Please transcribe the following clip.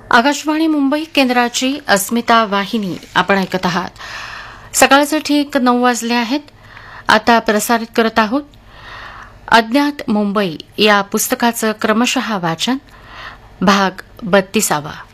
आकाशवाणी मुंबई केंद्राची अस्मिता वाहिनी आपण ऐकत आहात। सकाळचे ठीक 9 वाजले आहेत। आता प्रसारित करत आहोत अज्ञात मुंबई या पुस्तकाचं क्रमशः वाचन भाग 32.